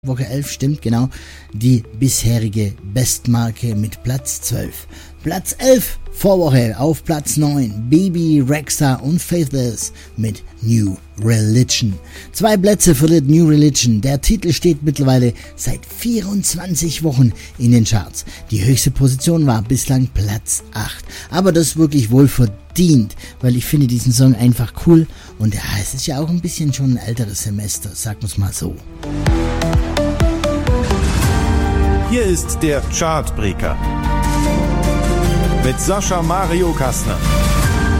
Woche 11, stimmt, genau, die bisherige Bestmarke mit Platz 12. Platz 11, Vorwoche auf Platz 9, Baby Rexha und Faithless mit New Religion. 2 Plätze verliert New Religion. Der Titel steht mittlerweile seit 24 Wochen in den Charts. Die höchste Position war bislang Platz 8. Aber das wirklich wohl verdient, weil ich finde diesen Song einfach cool und es ist ja auch ein bisschen schon ein älteres Semester, sagen wir es mal so. Hier ist der Chartbreaker mit Sascha Mario Kastner.